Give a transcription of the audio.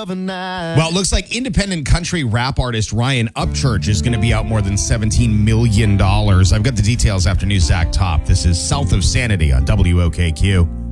of a night. Well, it looks like independent country rap artist Ryan Upchurch is going to be out more than $17 million. I've got the details after News Zach Top. This is South of Sanity on WOKQ.